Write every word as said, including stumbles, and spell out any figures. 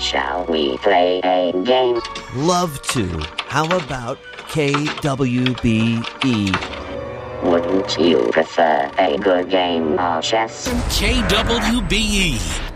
Shall we play a game? Love to. How about K W B E? Wouldn't you prefer a good game of chess? K W B E